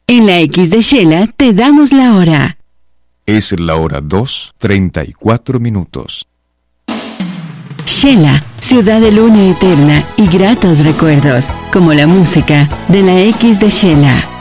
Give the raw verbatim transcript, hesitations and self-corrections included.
En la X de Shela te damos la hora. Es la hora dos, treinta y cuatro minutos. Shela, ciudad de luna eterna y gratos recuerdos, como la música de la X de Shela.